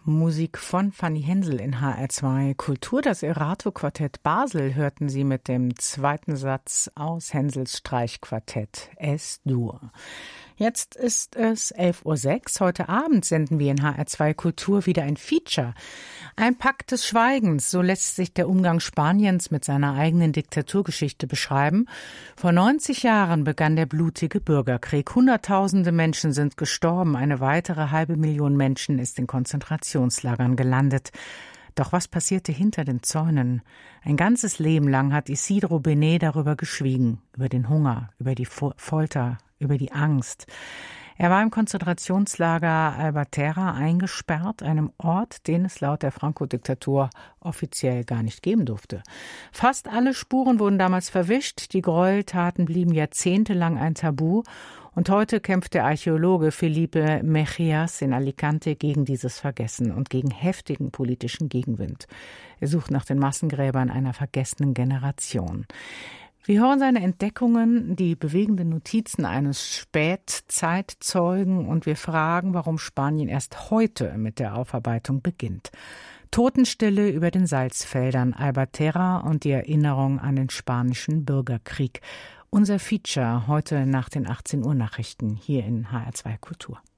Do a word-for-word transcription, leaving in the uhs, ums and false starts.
Musik von Fanny Hensel in H R zwei Kultur. Das Erato-Quartett Basel hörten Sie mit dem zweiten Satz aus Hensels Streichquartett Es-Dur. Jetzt ist es elf Uhr sechs. Heute Abend senden wir in H R zwei Kultur wieder ein Feature. Ein Pakt des Schweigens, so lässt sich der Umgang Spaniens mit seiner eigenen Diktaturgeschichte beschreiben. Vor neunzig Jahren begann der blutige Bürgerkrieg. Hunderttausende Menschen sind gestorben. Eine weitere halbe Million Menschen ist in Konzentrationslagern gelandet. Doch was passierte hinter den Zäunen? Ein ganzes Leben lang hat Isidro Benet darüber geschwiegen, über den Hunger, über die Folter, über die Angst. Er war im Konzentrationslager Albatera eingesperrt, einem Ort, den es laut der Franco-Diktatur offiziell gar nicht geben durfte. Fast alle Spuren wurden damals verwischt, die Gräueltaten blieben jahrzehntelang ein Tabu. Und heute kämpft der Archäologe Felipe Mejías in Alicante gegen dieses Vergessen und gegen heftigen politischen Gegenwind. Er sucht nach den Massengräbern einer vergessenen Generation. Wir hören seine Entdeckungen, die bewegenden Notizen eines Spätzeitzeugen und wir fragen, warum Spanien erst heute mit der Aufarbeitung beginnt. Totenstille über den Salzfeldern, Albatera und die Erinnerung an den spanischen Bürgerkrieg. Unser Feature heute nach den achtzehn Uhr Nachrichten hier in H R zwei Kultur.